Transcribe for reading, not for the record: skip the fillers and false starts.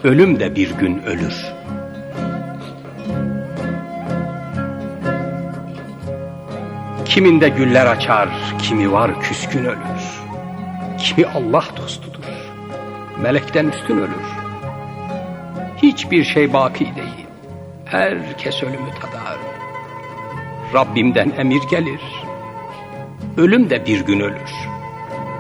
ölüm de bir gün ölür. Kiminde güller açar, kimi var küskün ölür. Kimi Allah dostudur, melekten üstün ölür. Hiçbir şey baki değil, herkes ölümü tadar. Rabbimden emir gelir, ölüm de bir gün ölür.